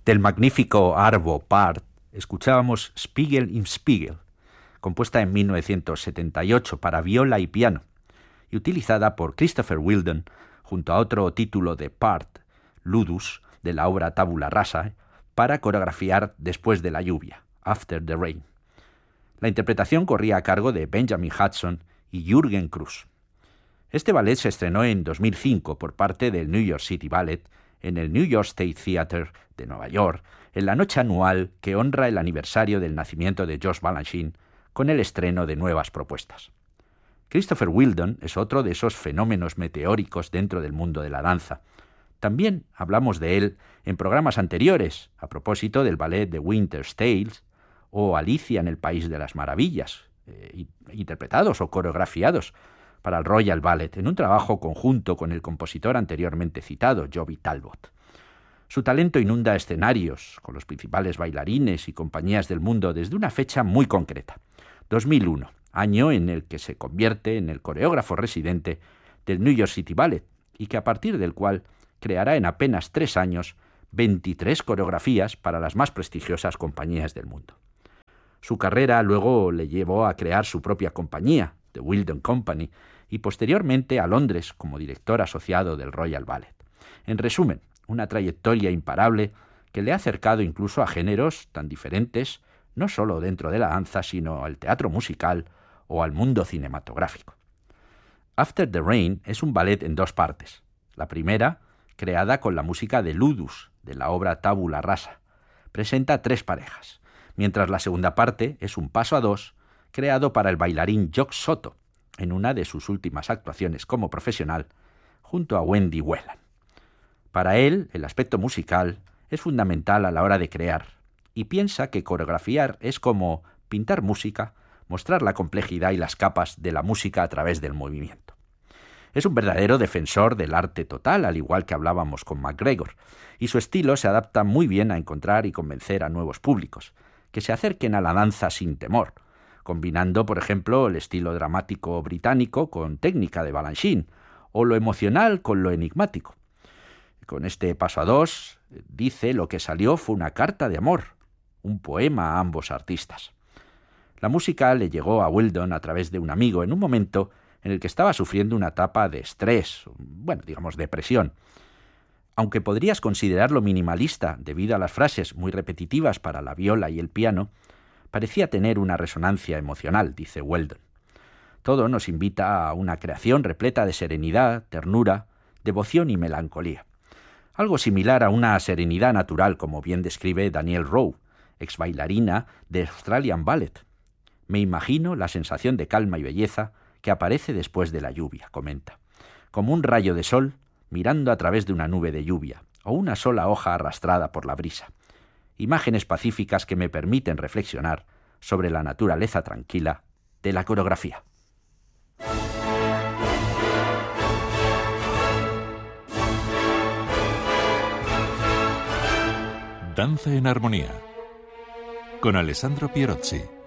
Del magnífico Arvo Pärt escuchábamos Spiegel im Spiegel, compuesta en 1978 para viola y piano, y utilizada por Christopher Wheeldon junto a otro título de Pärt, Ludus, de la obra Tabula Rasa, para coreografiar Después de la lluvia, After the Rain. La interpretación corría a cargo de Benjamin Hudson y Jürgen Kruse. Este ballet se estrenó en 2005 por parte del New York City Ballet en el New York State Theatre de Nueva York, en la noche anual que honra el aniversario del nacimiento de Georges Balanchine, con el estreno de nuevas propuestas. Christopher Wheeldon es otro de esos fenómenos meteóricos dentro del mundo de la danza. También hablamos de él en programas anteriores, a propósito del ballet de Winter's Tales o Alicia en el País de las Maravillas, interpretados o coreografiados para el Royal Ballet, en un trabajo conjunto con el compositor anteriormente citado, Joby Talbot. Su talento inunda escenarios con los principales bailarines y compañías del mundo desde una fecha muy concreta, 2001, año en el que se convierte en el coreógrafo residente del New York City Ballet y que a partir del cual creará en apenas 3 años 23 coreografías para las más prestigiosas compañías del mundo. Su carrera luego le llevó a crear su propia compañía, The Wheeldon Company, y posteriormente a Londres como director asociado del Royal Ballet. En resumen, una trayectoria imparable que le ha acercado incluso a géneros tan diferentes, no solo dentro de la danza, sino al teatro musical o al mundo cinematográfico. After the Rain es un ballet en 2 partes. La primera, creada con la música de Ludus, de la obra Tabula Rasa, presenta 3 parejas, mientras la segunda parte es un paso a 2, creado para el bailarín Jock Soto, en una de sus últimas actuaciones como profesional, junto a Wendy Whelan. Para él, el aspecto musical es fundamental a la hora de crear, y piensa que coreografiar es como pintar música, mostrar la complejidad y las capas de la música a través del movimiento. Es un verdadero defensor del arte total, al igual que hablábamos con McGregor, y su estilo se adapta muy bien a encontrar y convencer a nuevos públicos, que se acerquen a la danza sin temor, combinando, por ejemplo, el estilo dramático británico con técnica de Balanchine, o lo emocional con lo enigmático. Con este paso a 2, dice, lo que salió fue una carta de amor, un poema a ambos artistas. La música le llegó a Wheeldon a través de un amigo en un momento en el que estaba sufriendo una etapa de estrés, digamos depresión. Aunque podrías considerarlo minimalista debido a las frases muy repetitivas para la viola y el piano, parecía tener una resonancia emocional, dice Wheeldon. Todo nos invita a una creación repleta de serenidad, ternura, devoción y melancolía. Algo similar a una serenidad natural, como bien describe Danielle Rowe, ex bailarina de Australian Ballet. Me imagino la sensación de calma y belleza que aparece después de la lluvia, comenta, como un rayo de sol mirando a través de una nube de lluvia, o una sola hoja arrastrada por la brisa. Imágenes pacíficas que me permiten reflexionar sobre la naturaleza tranquila de la coreografía. Danza en armonía con Alessandro Pierozzi.